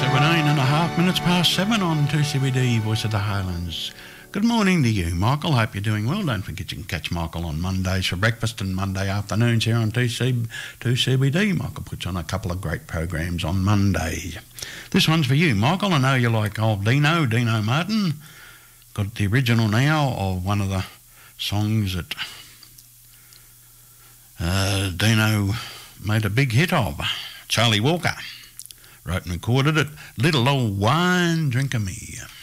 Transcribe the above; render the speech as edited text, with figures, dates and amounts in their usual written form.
17.5 minutes past 7 on 2CBD, Voice of the Highlands. Good morning to you, Michael. Hope you're doing well. Don't forget you can catch Michael on Mondays for breakfast and Monday afternoons here on 2CBD. Michael puts on a couple of great programs on Monday. This one's for you, Michael. I know you like old Dino Martin. Got the original now of one of the songs that Dino made a big hit of. Charlie Walker wrote and recorded it, Little Old Wine Drink of Me.